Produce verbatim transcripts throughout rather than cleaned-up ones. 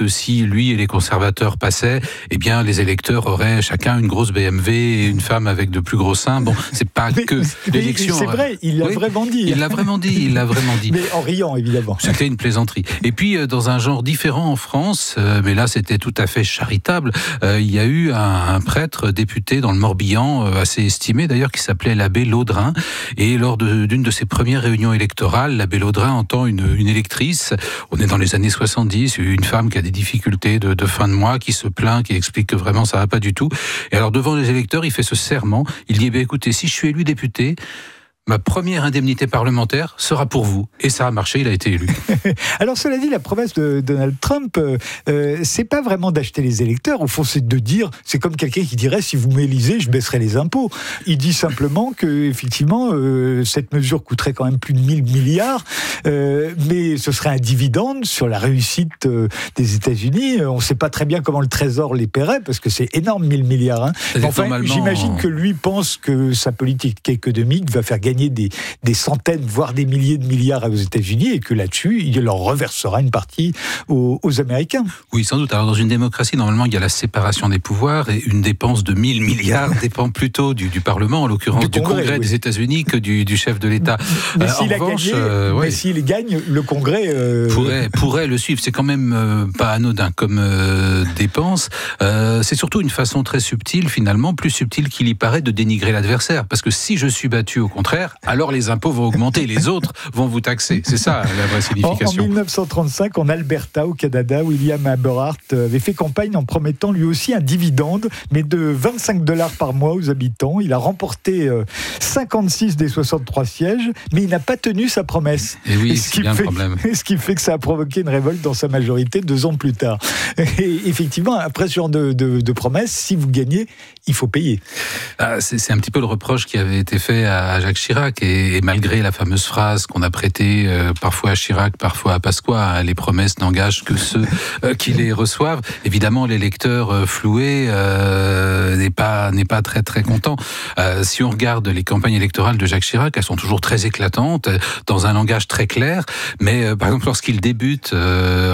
que si lui et les conservateurs passaient, eh bien les électeurs auraient chacun une grosse B M W et une femme avec de plus gros seins. Bon, c'est pas mais, que l'élection. C'est vrai, il l'a oui, vraiment dit. Il l'a vraiment dit, il l'a vraiment dit. Mais en riant, évidemment. C'était une plaisanterie. Et puis, euh, dans un genre différent en France, euh, mais là c'était tout à fait charitable, euh, il y a eu un, un prêtre député dans le Morbihan, euh, assez estimé d'ailleurs, qui s'appelait l'abbé Laudrin. Et lors de, d'une de ses premières réunions électorales, l'abbé Laudrin entend une, une électrice, on est dans les années soixante-dix, une femme qui a des difficultés de, de fin de mois, qui se plaint, qui explique que vraiment ça va pas du tout. Et alors devant les électeurs, il fait ce serment, il dit, eh bien, écoutez, si je suis élu député, ma première indemnité parlementaire sera pour vous. Et ça a marché, il a été élu. Alors cela dit, la promesse de Donald Trump, euh, c'est pas vraiment d'acheter les électeurs. Au fond, c'est de dire, c'est comme quelqu'un qui dirait, si vous m'élisez, je baisserai les impôts. Il dit simplement que, effectivement, euh, cette mesure coûterait quand même plus de mille milliards, euh, mais ce serait un dividende sur la réussite euh, des États-Unis. On ne sait pas très bien comment le Trésor les paierait, parce que c'est énorme, mille milliards. Hein. Enfin, normalement... j'imagine que lui pense que sa politique économique va faire gagner Des, des centaines, voire des milliers de milliards aux États-Unis, et que là-dessus, il leur reversera une partie aux, aux Américains. Oui, sans doute. Alors, dans une démocratie, normalement, il y a la séparation des pouvoirs, et une dépense de mille milliards dépend plutôt du, du Parlement, en l'occurrence du, du Congrès, Congrès oui. des États-Unis, que du, du chef de l'État. Mais euh, s'il, a revanche, gagné, euh, ouais, mais s'il gagne, le Congrès... Euh... Pourrait, pourrait le suivre. C'est quand même euh, pas anodin comme euh, dépense. Euh, c'est surtout une façon très subtile, finalement, plus subtile qu'il y paraît, de dénigrer l'adversaire. Parce que si je suis battu, au contraire, alors les impôts vont augmenter, les autres vont vous taxer. C'est ça la vraie signification. En, en dix-neuf cent trente-cinq, en Alberta, au Canada, William Eberhart avait fait campagne en promettant lui aussi un dividende, mais de vingt-cinq dollars par mois aux habitants. Il a remporté cinquante-six des soixante-trois sièges, mais il n'a pas tenu sa promesse. Et oui, c'est bien le problème. Ce qui fait que ça a provoqué une révolte dans sa majorité deux ans plus tard. Et effectivement, après ce genre de, de, de promesses, si vous gagnez, il faut payer. Ah, c'est, c'est un petit peu le reproche qui avait été fait à Jacques Chirac, et, et malgré la fameuse phrase qu'on a prêtée euh, parfois à Chirac, parfois à Pasqua, hein, les promesses n'engagent que ceux euh, qui les reçoivent. Évidemment, l'électeur euh, floué euh, n'est pas n'est pas très très content. Euh, si on regarde les campagnes électorales de Jacques Chirac, elles sont toujours très éclatantes, dans un langage très clair. Mais euh, par exemple, lorsqu'il débute euh,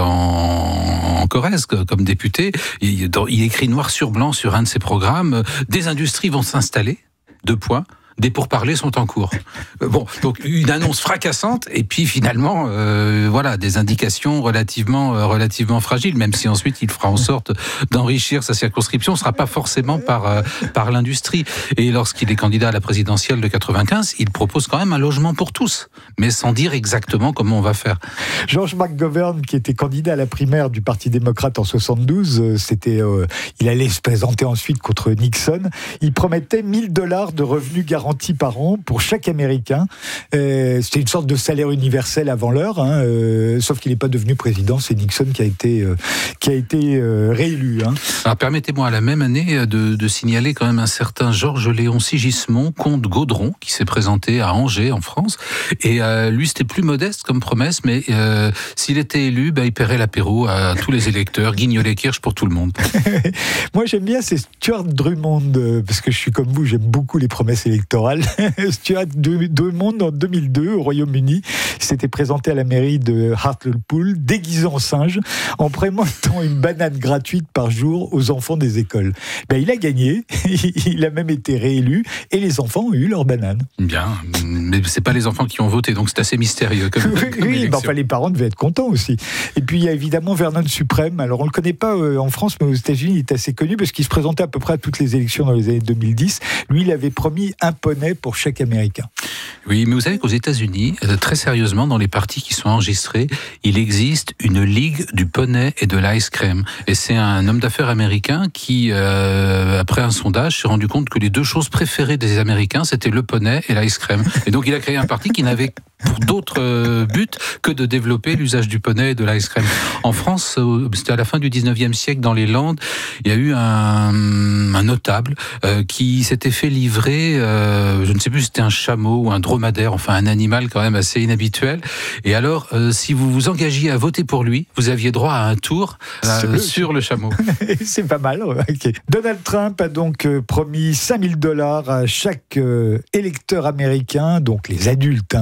en, en Corrèze comme député, il, dans, il écrit noir sur blanc sur un de ses programmes: des industries vont s'installer. Deux points. Des pourparlers sont en cours. Bon, donc une annonce fracassante, et puis finalement, euh, voilà, des indications relativement, euh, relativement fragiles, même si ensuite il fera en sorte d'enrichir sa circonscription, ce ne sera pas forcément par, euh, par l'industrie. Et lorsqu'il est candidat à la présidentielle de quatre-vingt-quinze, il propose quand même un logement pour tous, mais sans dire exactement comment on va faire. George McGovern, qui était candidat à la primaire du Parti démocrate en soixante-douze, euh, c'était, euh, il allait se présenter ensuite contre Nixon. Il promettait mille dollars de revenus garantis par an pour chaque Américain. Euh, c'était une sorte de salaire universel avant l'heure, hein, euh, sauf qu'il n'est pas devenu président. C'est Nixon qui a été, euh, qui a été euh, réélu. Hein. Alors permettez-moi, la même année, de, de signaler quand même un certain Georges-Léon Sigismond, comte Gaudron, qui s'est présenté à Angers, en France. Et euh, lui, c'était plus modeste comme promesse, mais euh, s'il était élu, bah, il paierait l'apéro à tous les électeurs, Guignolet-Kirsch pour tout le monde. Moi, j'aime bien, c'est Stuart Drummond, parce que je suis comme vous, j'aime beaucoup les promesses électorales. Stuart Drummond, en deux mille deux, au Royaume-Uni, s'était présenté à la mairie de Hartlepool, déguisé en singe, en promettant une banane gratuite par jour aux enfants des écoles. Ben, il a gagné, il a même été réélu, et les enfants ont eu leur banane. Bien, mais c'est pas les enfants qui ont voté, donc c'est assez mystérieux comme, oui, comme oui, ben, enfin, les parents devaient être contents aussi. Et puis il y a évidemment Vernon Suprême. Alors on le connaît pas euh, en France, mais aux États-Unis il est assez connu parce qu'il se présentait à peu près à toutes les élections dans les années deux mille dix. Lui, il avait promis un poney pour chaque Américain. Oui, mais vous savez qu'aux États-Unis, très sérieusement, dans les partis qui sont enregistrés, il existe une ligue du poney et de l'ice cream. Et c'est un homme d'affaires américain qui, euh, après un sondage, s'est rendu compte que les deux choses préférées des Américains, c'était le poney et l'ice cream. Et donc il a créé un parti qui n'avait pour d'autres buts que de développer l'usage du poney et de l'ice cream. En France, c'était à la fin du dix-neuvième siècle, dans les Landes, il y a eu un, un notable euh, qui s'était fait livrer, euh, je ne sais plus si c'était un chameau ou un dromadaire, enfin un animal quand même assez inhabituel. Et alors, euh, si vous vous engagiez à voter pour lui, vous aviez droit à un tour euh, sur, le... sur le chameau. C'est pas mal. Okay. Donald Trump a donc euh, promis cinq mille dollars à chaque euh, électeur américain, donc les adultes hein, uniquement,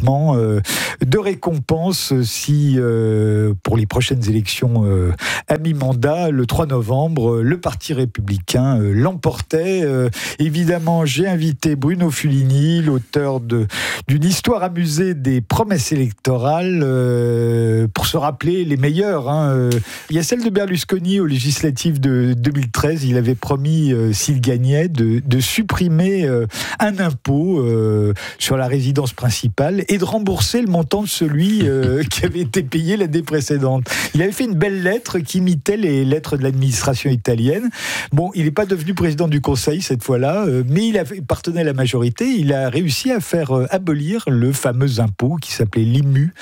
effectivement euh, de récompense si, euh, pour les prochaines élections euh, à mi-mandat, le trois novembre, le Parti républicain euh, l'emportait. Euh, évidemment, j'ai invité Bruno Fulini, l'auteur de, d'une histoire amusée des promesses électorales, euh, pour se rappeler les meilleures. Hein. Il y a celle de Berlusconi aux législatives de deux mille treize. Il avait promis, euh, s'il gagnait, de, de supprimer euh, un impôt euh, sur la résidence principale et de rembourser le montant de celui euh, qui avait été payé l'année précédente. Il avait fait une belle lettre qui imitait les lettres de l'administration italienne. Bon, il n'est pas devenu président du Conseil cette fois-là, euh, mais il appartenait à la majorité. Il a réussi à faire euh, abolir le fameux impôt qui s'appelait l'I M U,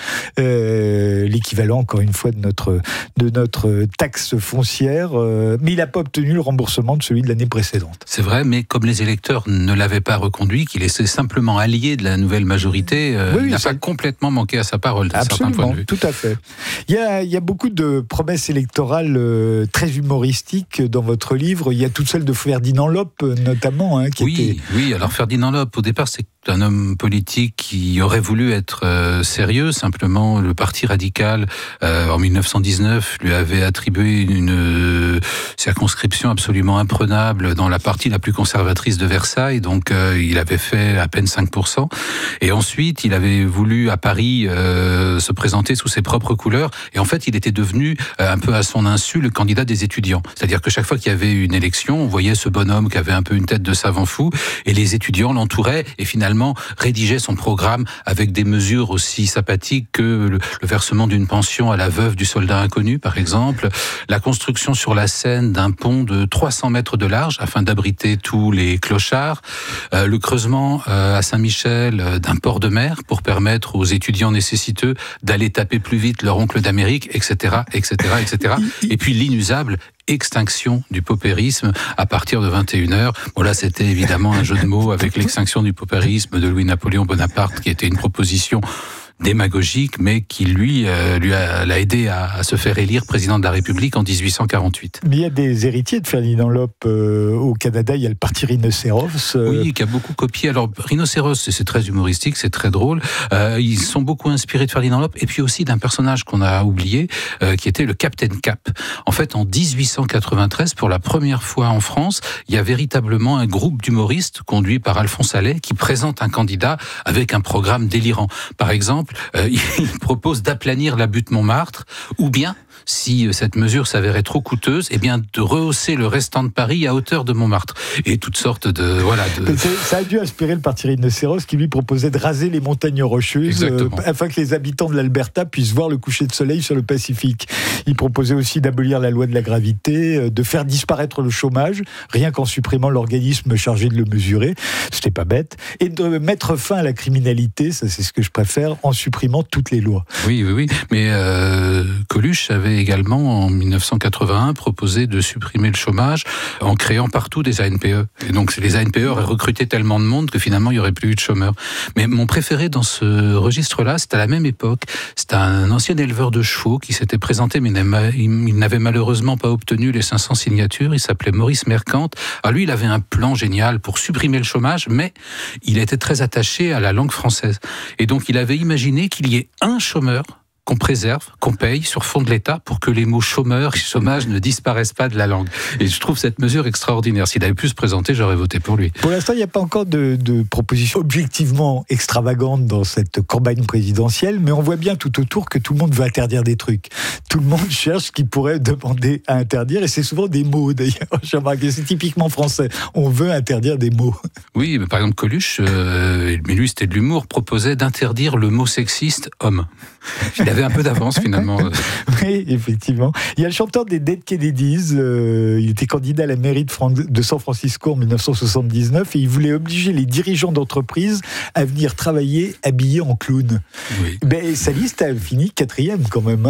euh, l'équivalent, encore une fois, de notre, de notre taxe foncière, euh, mais il n'a pas obtenu le remboursement de celui de l'année précédente. C'est vrai, mais comme les électeurs ne l'avaient pas reconduit, qu'il était simplement allié de la nouvelle majorité, euh, oui, il n'a ça... pas complètement manqué à sa parole, d'un certain point de vue. Tout à fait. Il y a, il y a beaucoup de promesses électorales euh, très humoristiques dans votre livre. Il y a toute celle de Ferdinand Loppe, notamment. Hein, qui oui, était... oui, alors Ferdinand Loppe, au départ, c'est un homme politique qui aurait voulu être euh, sérieux. Simplement, le Parti radical, euh, en mille neuf cent dix-neuf, lui avait attribué une euh, circonscription absolument imprenable dans la partie la plus conservatrice de Versailles. Donc, euh, il avait fait à peine cinq pour cent. Et ensuite, il avait voulu, à Paris, euh, se présenter sous ses propres couleurs. Et en fait, il était devenu, euh, un peu à son insu, le candidat des étudiants. C'est-à-dire que chaque fois qu'il y avait une élection, on voyait ce bonhomme qui avait un peu une tête de savant fou, et les étudiants l'entouraient, et finalement, rédigeait son programme avec des mesures aussi sympathiques que le, le versement d'une pension à la veuve du soldat inconnu, par exemple, la construction sur la Seine d'un pont de trois cents mètres de large afin d'abriter tous les clochards, euh, le creusement euh, à Saint-Michel euh, d'un port de mer pour permettre aux étudiants nécessiteux d'aller taper plus vite leur oncle d'Amérique, et cetera, et cetera, et cetera. Et puis l'inusable extinction du paupérisme à partir de vingt et une heures. Bon, là, c'était évidemment un jeu de mots avec l'extinction du paupérisme de Louis-Napoléon Bonaparte, qui était une proposition démagogique, mais qui lui, euh, lui a, l'a aidé à, à se faire élire président de la République en dix-huit cent quarante-huit. Mais il y a des héritiers de Ferdinand Loppe euh, au Canada. Il y a le parti Rhinocéros. Euh... Oui, qui a beaucoup copié. Alors, Rhinocéros, c'est très humoristique, c'est très drôle. Euh, ils sont beaucoup inspirés de Ferdinand Loppe, et puis aussi d'un personnage qu'on a oublié, euh, qui était le Captain Cap. En fait, en dix-huit cent quatre-vingt-treize, pour la première fois en France, il y a véritablement un groupe d'humoristes conduit par Alphonse Allais qui présente un candidat avec un programme délirant. Par exemple, Euh, il propose d'aplanir la butte Montmartre, ou bien, si cette mesure s'avérait trop coûteuse, eh bien de rehausser le restant de Paris à hauteur de Montmartre. Et toutes sortes de... voilà. De... Ça a dû inspirer le parti Rhinocéros qui lui proposait de raser les montagnes rocheuses euh, afin que les habitants de l'Alberta puissent voir le coucher de soleil sur le Pacifique. Il proposait aussi d'abolir la loi de la gravité, de faire disparaître le chômage, rien qu'en supprimant l'organisme chargé de le mesurer, c'était pas bête, et de mettre fin à la criminalité, ça c'est ce que je préfère, en supprimant toutes les lois. Oui, oui, oui. Mais euh, Coluche avait également, en mille neuf cent quatre-vingt-un, proposé de supprimer le chômage en créant partout des A N P E. Et donc, les A N P E auraient recruté tellement de monde que finalement, il n'y aurait plus eu de chômeurs. Mais mon préféré dans ce registre-là, c'est à la même époque. C'est un ancien éleveur de chevaux qui s'était présenté, mais il n'avait malheureusement pas obtenu les cinq cents signatures. Il s'appelait Maurice Mercante. Alors lui, il avait un plan génial pour supprimer le chômage, mais il était très attaché à la langue française. Et donc, il avait imaginé qu'il y ait un chômeur qu'on préserve, qu'on paye sur fond de l'État pour que les mots chômeur et chômage ne disparaissent pas de la langue. Et je trouve cette mesure extraordinaire. S'il avait pu se présenter, j'aurais voté pour lui. Pour l'instant, il n'y a pas encore de, de proposition objectivement extravagante dans cette campagne présidentielle, mais on voit bien tout autour que tout le monde veut interdire des trucs. Tout le monde cherche ce qu'il pourrait demander à interdire, et c'est souvent des mots d'ailleurs. J'ai remarqué, c'est typiquement français. On veut interdire des mots. Oui, mais par exemple, Coluche, euh, mais lui c'était de l'humour, proposait d'interdire le mot sexiste homme. Il avait un peu d'avance finalement. Oui, effectivement. Il y a le chanteur des Dead Kennedys, euh, il était candidat à la mairie de, Fran- de San Francisco en mille neuf cent soixante-dix-neuf et il voulait obliger les dirigeants d'entreprise à venir travailler habillés en clown. Oui. Ben, sa liste a fini quatrième quand même.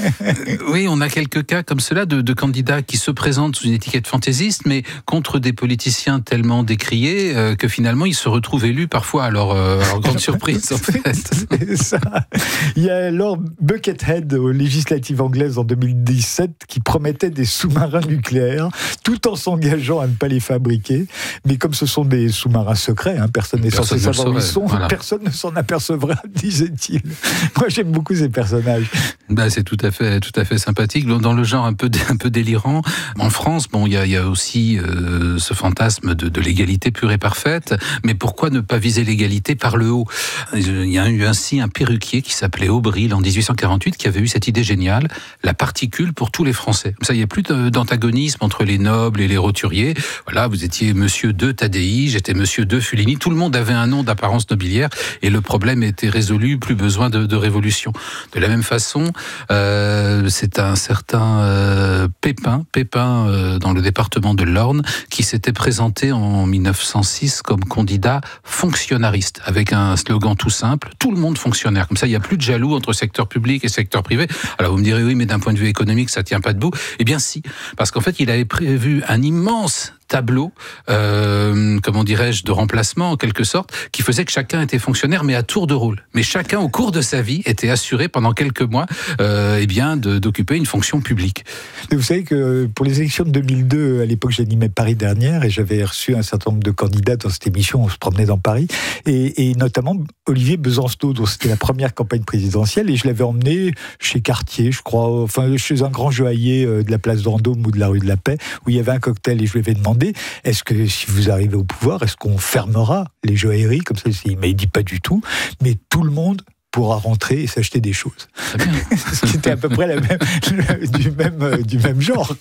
Oui, on a quelques cas comme cela de, de candidats qui se présentent sous une étiquette fantaisiste, mais contre des politiciens tellement décriés euh, que finalement ils se retrouvent élus parfois à leur, euh, à leur grande surprise. En fait. C'est ça. Il y a Laure, Buckethead aux législatives anglaises en deux mille dix-sept qui promettait des sous-marins nucléaires tout en s'engageant à ne pas les fabriquer. Mais comme ce sont des sous-marins secrets, hein, personne n'est censé savoir où ils sont, voilà. Personne ne s'en apercevra, disait-il. Moi, j'aime beaucoup ces personnages. Bah, c'est tout à fait, tout à fait sympathique. Dans le genre un peu, un peu délirant. En France, bon, il y a, y a aussi euh, ce fantasme de, de l'égalité pure et parfaite. Mais pourquoi ne pas viser l'égalité par le haut ? Il y a eu ainsi un perruquier qui s'appelait Aubryl en dix-huit cent quarante-huit qui avait eu cette idée géniale, la particule pour tous les Français. Comme ça, il n'y a plus d'antagonisme entre les nobles et les roturiers. Voilà, vous étiez Monsieur de Tadei, j'étais Monsieur de Fulini. Tout le monde avait un nom d'apparence nobiliaire et le problème était résolu. Plus besoin de, de révolution. De la même façon, euh, c'est un certain euh, Pépin, Pépin euh, dans le département de l'Orne, qui s'était présenté en mille neuf cent six comme candidat fonctionnariste, avec un slogan tout simple, tout le monde fonctionnaire. Comme ça, il n'y a plus de jaloux entre secteur public et secteur privé. Alors vous me direz, oui, mais d'un point de vue économique, ça ne tient pas debout. Eh bien si, parce qu'en fait, il avait prévu un immense tableau, euh, comment dirais-je, de remplacement en quelque sorte, qui faisait que chacun était fonctionnaire, mais à tour de rôle. Mais chacun, au cours de sa vie, était assuré pendant quelques mois, euh, eh bien, de, d'occuper une fonction publique. Mais vous savez que pour les élections de deux mille deux, à l'époque, j'animais Paris Dernière et j'avais reçu un certain nombre de candidats dans cette émission. On se promenait dans Paris et, et notamment Olivier Besancenot, dont c'était la première campagne présidentielle, et je l'avais emmené chez Cartier, je crois, enfin chez un grand joaillier de la place Vendôme ou de la rue de la Paix, où il y avait un cocktail et je lui avais demandé. Est-ce que si vous arrivez au pouvoir, est-ce qu'on fermera les joailleries comme ça? Mais il dit pas du tout, mais tout le monde pourra rentrer et s'acheter des choses. Ce qui était à peu près la même, du, même, du même genre.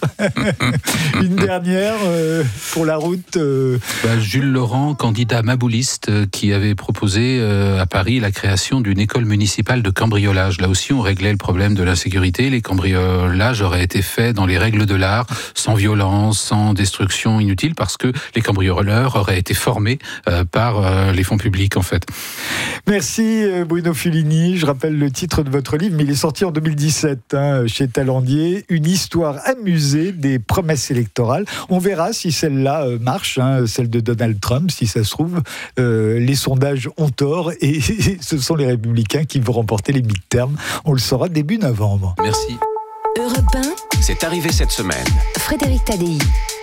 Une dernière euh, pour la route. Euh... Bah, Jules Laurent, candidat mabouliste, euh, qui avait proposé euh, à Paris la création d'une école municipale de cambriolage. Là aussi, on réglait le problème de l'insécurité. Les cambriolages auraient été faits dans les règles de l'art, sans violence, sans destruction inutile, parce que les cambrioleurs auraient été formés euh, par euh, les fonds publics, en fait. Merci Bruno Fulini. Je rappelle le titre de votre livre, mais il est sorti en deux mille dix-sept hein, chez Talandier. Une histoire amusée des promesses électorales. On verra si celle-là euh, marche, hein, celle de Donald Trump. Si ça se trouve, euh, les sondages ont tort et ce sont les Républicains qui vont remporter les midterms. On le saura début novembre. Merci. Europe un. C'est arrivé cette semaine. Frédéric Tadei.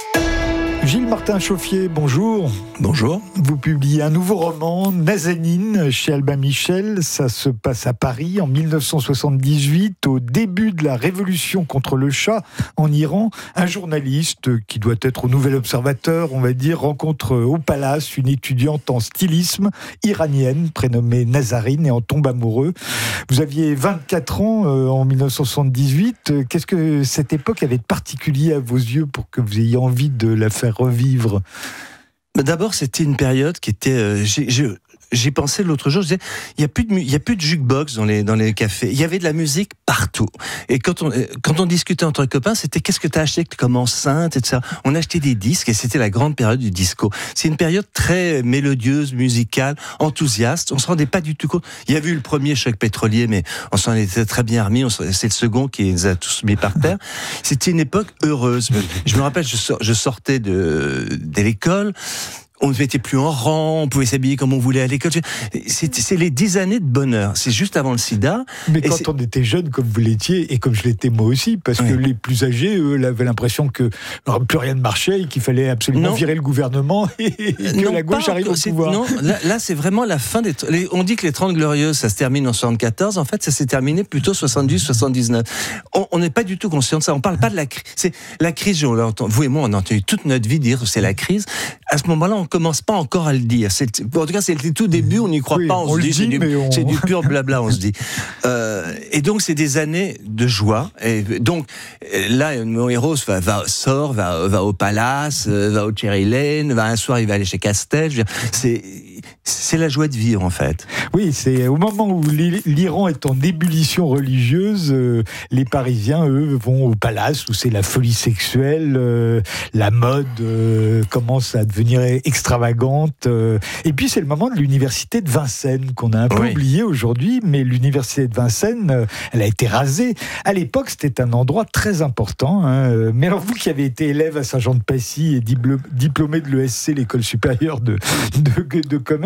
Gilles Martin Chauffier, bonjour. Bonjour. Vous publiez un nouveau roman, Nazanin, chez Albin Michel. Ça se passe à Paris en mille neuf cent soixante-dix-huit, au début de la révolution contre le Shah en Iran. Un journaliste qui doit être au Nouvel Observateur, on va dire, rencontre au Palace une étudiante en stylisme iranienne, prénommée Nazarine, et en tombe amoureux. Vous aviez vingt-quatre ans euh, en mille neuf cent soixante-dix-huit. Qu'est-ce que cette époque avait de particulier à vos yeux pour que vous ayez envie de la faire revivre? D'abord, c'était une période qui était... Euh, j'ai, j'ai, j'ai pensé l'autre jour, je disais, il n'y a plus de, il y a plus de jukebox dans les, dans les cafés. Il y avait de la musique partout. Et quand on, quand on discutait entre copains, c'était qu'est-ce que tu as acheté comme enceinte, et cetera. On achetait des disques et c'était la grande période du disco. C'est une période très mélodieuse, musicale, enthousiaste. On se rendait pas du tout compte. Il y avait eu le premier choc pétrolier, mais on s'en était très bien remis. On, c'est le second qui les a tous mis par terre. C'était une époque heureuse. Je me rappelle, je, sor, je sortais de, de l'école. On ne mettait plus en rang, on pouvait s'habiller comme on voulait à l'école. C'est, c'est les dix années de bonheur. C'est juste avant le sida. Mais quand on était jeune, comme vous l'étiez, et comme je l'étais moi aussi, parce oui. que les plus âgés, eux, avaient l'impression que alors, plus rien ne marchait et qu'il fallait absolument non. virer le gouvernement et que non, la gauche arrive au pouvoir. Non, là, là, c'est vraiment la fin des... Les, on dit que les trente glorieuses, ça se termine en soixante-quatorze. En fait, ça s'est terminé plutôt soixante-dix soixante-dix-neuf. On n'est pas du tout conscient de ça. On ne parle pas de la crise. C'est la crise, on l'entend. Vous et moi, on a entendu toute notre vie dire que c'est la crise. À ce moment-là, on commence pas encore à le dire. C'est, en tout cas, c'est le tout début, on n'y croit oui, pas, on, on se dit, dit c'est, du, on... c'est du pur blabla, on se dit. Euh, et donc, c'est des années de joie. Et donc, là, mon héros va, va, sort, va, va au Palace, va au Cherry Lane, va un soir, il va aller chez Castel. Je veux dire, c'est, c'est la joie de vivre, en fait. Oui, c'est au moment où l'Iran est en ébullition religieuse, euh, les Parisiens, eux, vont au Palace, où c'est la folie sexuelle, euh, la mode euh, commence à devenir extravagante. Euh, et puis, c'est le moment de l'université de Vincennes, qu'on a un peu oui. oublié aujourd'hui, mais l'université de Vincennes, euh, elle a été rasée. À l'époque, c'était un endroit très important. Hein. Mais alors, vous qui avez été élève à Saint-Jean-de-Passy et diplômé de l'E S C, l'école supérieure de, de, de commerce,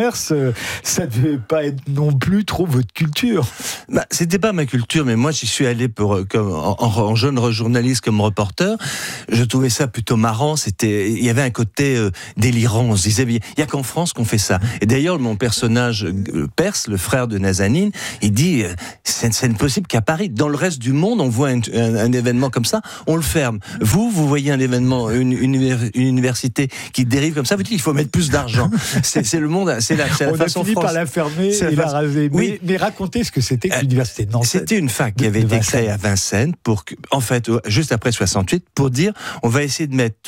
commerce, euh, ça devait pas être non plus trop votre culture. Bah, c'était pas ma culture, mais moi j'y suis allé pour comme en, en jeune journaliste comme reporter. Je trouvais ça plutôt marrant. C'était, il y avait un côté euh, délirant. On se disait, il y a qu'en France qu'on fait ça. Et d'ailleurs, mon personnage euh, perse, le frère de Nazanin, il dit, euh, c'est, c'est impossible qu'à Paris, dans le reste du monde, on voit un, un, un événement comme ça, on le ferme. Vous, vous voyez un événement, une, une, une université qui dérive comme ça, vous dites, il faut mettre plus d'argent. C'est, c'est le monde, c'est la, c'est la on façon a fini France. par la fermer C'est et la la façon... raser. Mais, Oui. mais racontez ce que c'était que l'université de Nantes. C'était une fac qui avait été créée à Vincennes pour, que, en fait, juste après soixante-huit, pour dire, on va essayer de mettre